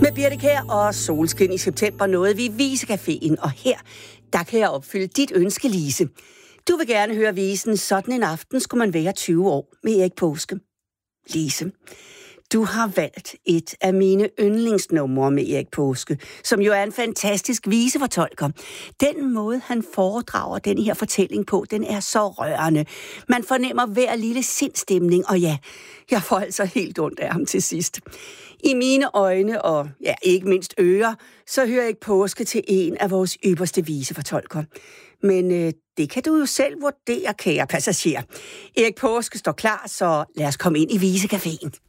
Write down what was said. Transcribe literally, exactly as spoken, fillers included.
Med Birte Kjær og solskin i september nåede vi Visecaféen, og her, der kan jeg opfylde dit ønske, Lise. Du vil gerne høre visen Sådan en aften skulle man være tyve år med Erik Paaske. Lise, du har valgt et af mine yndlingsnumre med Erik Paaske, som jo er en fantastisk visefortolker. Den måde, han foredrager den her fortælling på, den er så rørende. Man fornemmer hver lille sindstemning, og ja, jeg får altså helt ondt af ham til sidst. I mine øjne, og ja, ikke mindst ører, så hører Erik Paaske til en af vores ypperste visefortolkere. Men øh, det kan du jo selv vurdere, kære passager. Erik Paaske står klar, så lad os komme ind i Visecaféen.